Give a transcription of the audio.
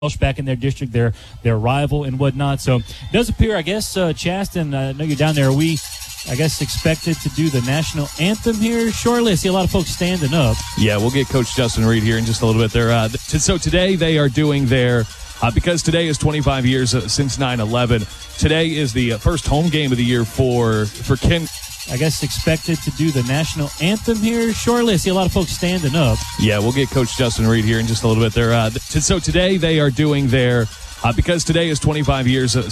back in their district, their rival and whatnot. So it does appear, I guess, Chaston, I know you're down there. Are we, I guess, expected to do the national anthem here shortly? I see a lot of folks standing up. Yeah, we'll get Coach Justin Reed here in just a little bit. So today they are doing their, because today is 25 years since 9/11. Today is the first home game of the year for Ken. I guess expected to do the national anthem here shortly. I see a lot of folks standing up. Yeah, we'll get Coach Justin Reed here in just a little bit. So today they are doing their, because today is 25 years